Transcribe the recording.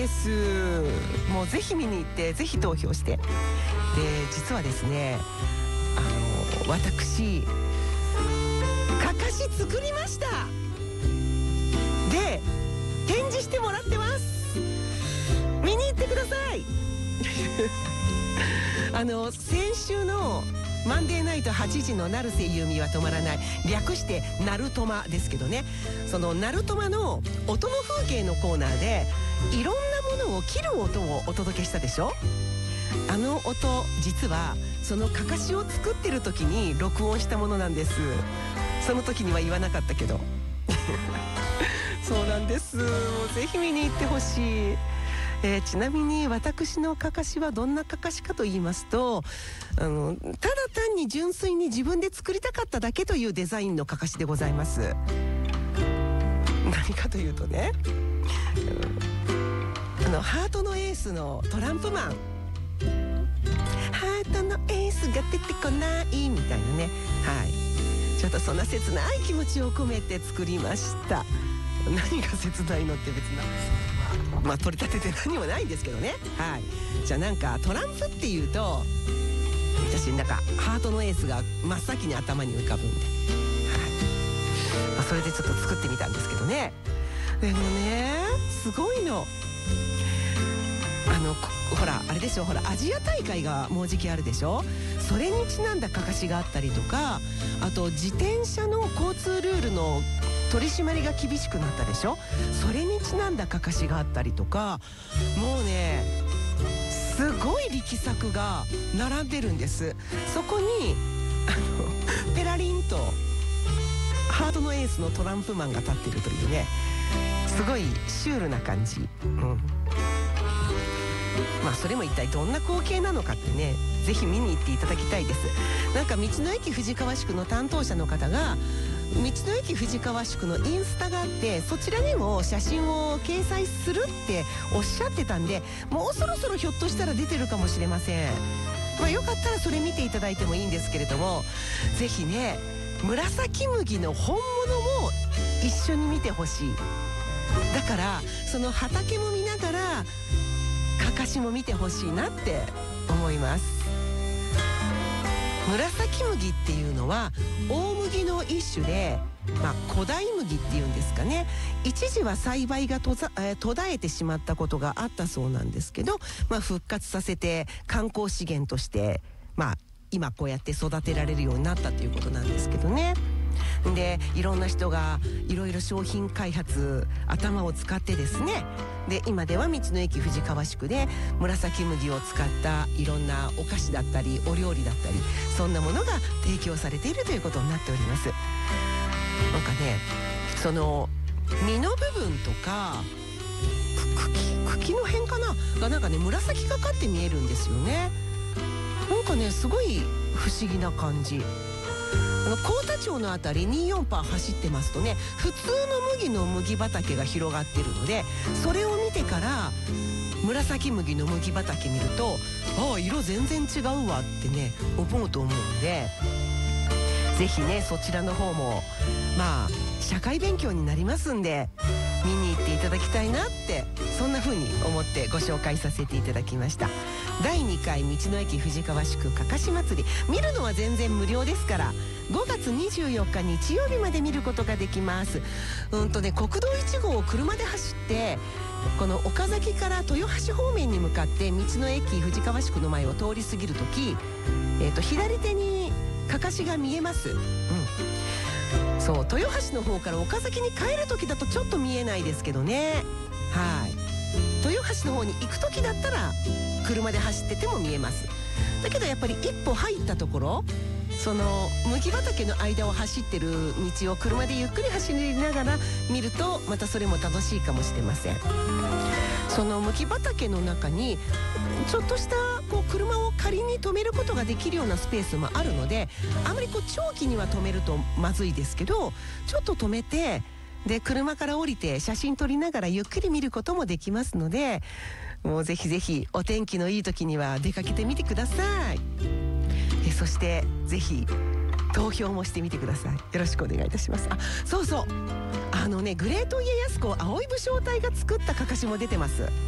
です。もうぜひ見に行ってぜひ投票して。で実はですね、私かかし作りました。で展示してもらってます。見に行ってください。先週のマンデーナイト8時の成瀬優美は止まらない、略してナルトマですけどね、そのナルトマの音の風景のコーナーでいろんなものを切る音をお届けしたでしょ。あの音実はそのかかしを作ってる時に録音したものなんです。その時には言わなかったけどそうなんです。もうぜひ見に行ってほしい。ちなみに私のかかしはどんなかかしかと言いますと、ただ単に純粋に自分で作りたかっただけというデザインのかかしでございます。何かというとね、ハートのエースのトランプマン、ハートのエースが出てこないみたいなね、はい、ちょっとそんな切ない気持ちを込めて作りました。何が切ないのって別な、まあ取り立てて何もないんですけどね。はい、じゃあなんかトランプっていうと私なんかハートのエースが真っ先に頭に浮かぶんで、はい、それでちょっと作ってみたんですけどね。でもねすごいの。ほらあれでしょ、ほらアジア大会がもうじきあるでしょ。それにちなんだかかしがあったりとか、あと自転車の交通ルールの取り締まりが厳しくなったでしょ。それにちなんだかかしがあったりとか、もうねすごい力作が並んでるんです。そこにペラリンとハートのエースのトランプマンが立ってるというね、すごいシュールな感じ。まあそれも一体どんな光景なのかってね、ぜひ見に行っていただきたいです。なんか道の駅藤川宿の担当者の方が、道の駅藤川宿のインスタがあって、そちらにも写真を掲載するっておっしゃってたんで、もうそろそろひょっとしたら出てるかもしれません。まあよかったらそれ見ていただいてもいいんですけれども、ぜひね紫麦の本物も一緒に見てほしい。だからその畑も見ながらかかしも見てほしいなって思います。紫麦っていうのは大麦の一種で、古代麦っていうんですかね。一時は栽培が途絶えてしまったことがあったそうなんですけど、復活させて観光資源として、今こうやって育てられるようになったということなんですけどね。でいろんな人がいろいろ商品開発頭を使ってですね、で今では道の駅藤川宿で紫麦を使ったいろんなお菓子だったりお料理だったり、そんなものが提供されているということになっております。なんかね、その実の部分とか茎の辺かながなんかね紫がかって見えるんですよね。なんかねすごい不思議な感じ。幸田町のあたり24パー走ってますとね、普通の麦の麦畑が広がってるので、それを見てから紫麦の麦畑見ると、ああ色全然違うわってね思うと思うんで、ぜひねそちらの方も社会勉強になりますんで見に行っていただきたいなって、そんな風に思ってご紹介させていただきました。第2回道の駅藤川宿かかし祭り、見るのは全然無料ですから、5月24日日曜日まで見ることができます。国道1号を車で走って、この岡崎から豊橋方面に向かって道の駅藤川宿の前を通り過ぎるとき、左手にかかしが見えます。そう、豊橋の方から岡崎に帰る時だとちょっと見えないですけどね。はい、豊橋の方に行く時だったら車で走ってても見えます。だけどやっぱり一歩入ったところ、その麦畑の間を走ってる道を車でゆっくり走りながら見るとまたそれも楽しいかもしれません。その麦畑の中にちょっとした車を仮に止めることができるようなスペースもあるので、あまり長期には止めるとまずいですけど、ちょっと止めて、で車から降りて写真撮りながらゆっくり見ることもできますので、もうぜひぜひお天気のいい時には出かけてみてください。そしてぜひ投票もしてみてください。よろしくお願いいたします。そうそう、グレート家康公葵武将隊が作ったかかしも出てます。